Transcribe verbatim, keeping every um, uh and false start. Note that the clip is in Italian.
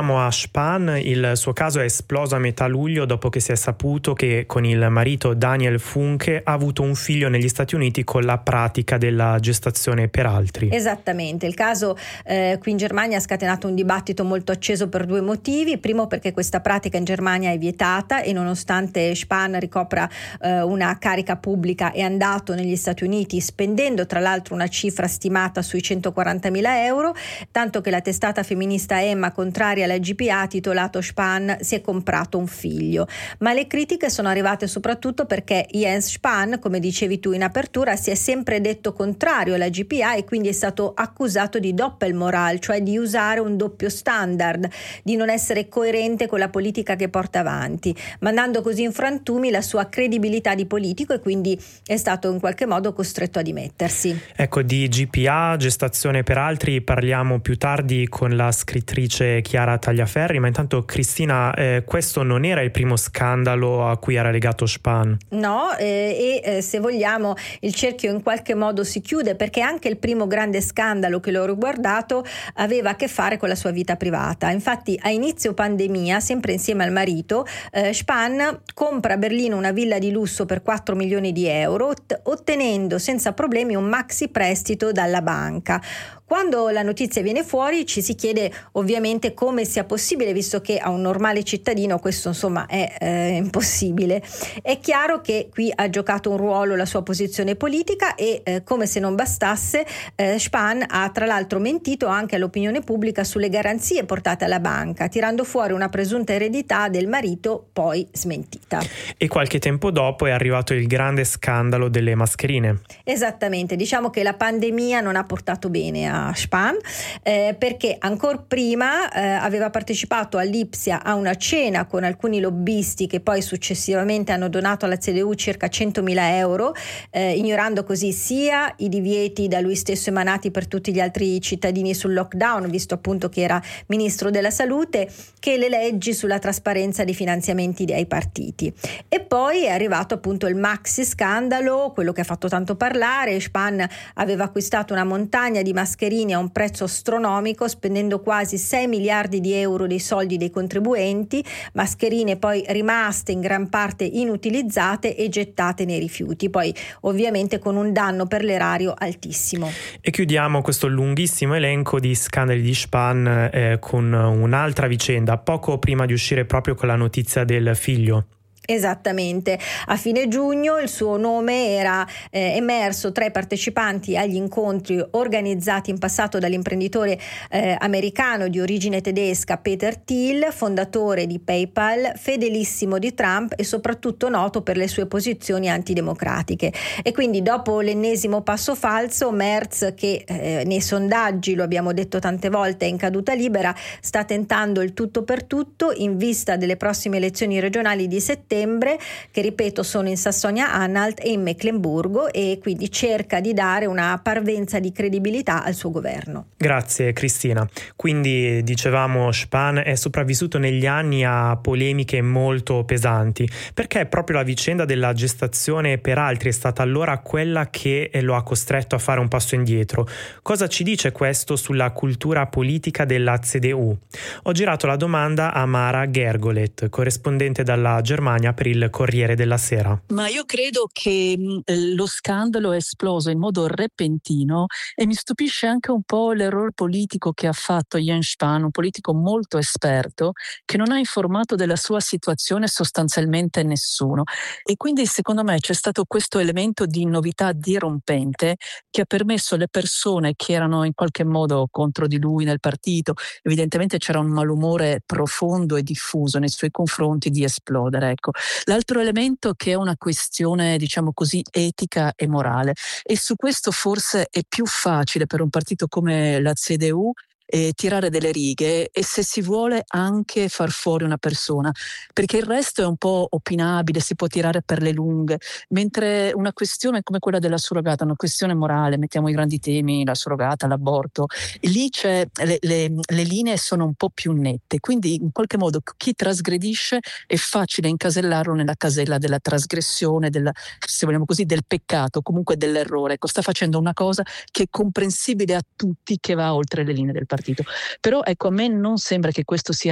A Spahn, il suo caso è esploso a metà luglio dopo che si è saputo che con il marito Daniel Funke ha avuto un figlio negli Stati Uniti con la pratica della gestazione per altri. Esattamente, il caso eh, qui in Germania ha scatenato un dibattito molto acceso per due motivi. Primo, perché questa pratica in Germania è vietata e nonostante Spahn ricopra eh, una carica pubblica è andato negli Stati Uniti spendendo tra l'altro una cifra stimata sui centoquarantamila euro, tanto che la testata femminista Emma, contraria alla G P A, ha titolato Spahn si è comprato un figlio. Ma le critiche sono arrivate soprattutto perché Jens Spahn, come dicevi tu in apertura, si è sempre detto contrario alla G P A e quindi è stato accusato di Doppelmoral, cioè di usare un doppio standard, di non essere coerente con la politica che porta avanti, mandando così in frantumi la sua credibilità di politico e quindi è stato in qualche modo costretto a dimettersi. Ecco, di G P A, gestazione per altri, parliamo più tardi con la scrittrice Chiara Tagliaferri, ma intanto Cristina, eh, questo non era il primo scandalo a cui era legato Spahn. No, eh, e eh, se vogliamo il cerchio in qualche modo si chiude, perché anche il primo grande scandalo che l'ho riguardato aveva a che fare con la sua vita privata. Infatti a inizio pandemia, sempre insieme al marito, eh, Spahn compra a Berlino una villa di lusso per quattro milioni di euro, ot- ottenendo senza problemi un maxi prestito dalla banca. Quando la notizia viene fuori ci si chiede ovviamente come sia possibile, visto che a un normale cittadino questo insomma è eh, impossibile. È chiaro che qui ha giocato un ruolo la sua posizione politica e eh, come se non bastasse eh, Spahn ha tra l'altro mentito anche all'opinione pubblica sulle garanzie portate alla banca, tirando fuori una presunta eredità del marito poi smentita. E qualche tempo dopo è arrivato il grande scandalo delle mascherine. Esattamente, diciamo che la pandemia non ha portato bene a Spahn eh, perché ancora prima eh, aveva partecipato all'Ipsia a una cena con alcuni lobbisti che poi successivamente hanno donato alla C D U circa centomila euro, eh, ignorando così sia i divieti da lui stesso emanati per tutti gli altri cittadini sul lockdown, visto appunto che era ministro della salute, che le leggi sulla trasparenza dei finanziamenti ai partiti. E poi è arrivato appunto il maxi scandalo, quello che ha fatto tanto parlare. Spahn aveva acquistato una montagna di mascherine a un prezzo astronomico, spendendo quasi sei miliardi di euro dei soldi dei contribuenti, mascherine poi rimaste in gran parte inutilizzate e gettate nei rifiuti, poi ovviamente con un danno per l'erario altissimo. E chiudiamo questo lunghissimo elenco di scandali di Spahn eh, con un'altra vicenda, poco prima di uscire proprio con la notizia del figlio. Esattamente, a fine giugno il suo nome era eh, emerso tra i partecipanti agli incontri organizzati in passato dall'imprenditore eh, americano di origine tedesca Peter Thiel, fondatore di PayPal, fedelissimo di Trump e soprattutto noto per le sue posizioni antidemocratiche. E quindi dopo l'ennesimo passo falso, Merz, che eh, nei sondaggi, lo abbiamo detto tante volte, è in caduta libera, sta tentando il tutto per tutto in vista delle prossime elezioni regionali di settembre, che ripeto sono in Sassonia-Anhalt e in Meclemburgo, e quindi cerca di dare una parvenza di credibilità al suo governo. Grazie Cristina. Quindi dicevamo Spahn è sopravvissuto negli anni a polemiche molto pesanti, perché proprio la vicenda della gestazione per altri è stata allora quella che lo ha costretto a fare un passo indietro. Cosa ci dice questo sulla cultura politica della C D U? Ho girato la domanda a Mara Gergolet, corrispondente dalla Germania per il Corriere della Sera. Ma io credo che mh, lo scandalo è esploso in modo repentino e mi stupisce anche un po' l'errore politico che ha fatto Jens Spahn, un politico molto esperto che non ha informato della sua situazione sostanzialmente nessuno, e quindi secondo me c'è stato questo elemento di novità dirompente che ha permesso alle persone che erano in qualche modo contro di lui nel partito, evidentemente c'era un malumore profondo e diffuso nei suoi confronti, di esplodere. Ecco. L'altro elemento che è una questione, diciamo così, etica e morale, e su questo forse è più facile per un partito come la C D U e tirare delle righe, e se si vuole anche far fuori una persona, perché il resto è un po' opinabile, si può tirare per le lunghe, mentre una questione come quella della surrogata, una questione morale, mettiamo i grandi temi, la surrogata, l'aborto, lì c'è, le, le, le linee sono un po' più nette, quindi in qualche modo chi trasgredisce è facile incasellarlo nella casella della trasgressione, della, se vogliamo così, del peccato, comunque dell'errore. Ecco, sta facendo una cosa che è comprensibile a tutti, che va oltre le linee del partito. Però ecco, a me non sembra che questo sia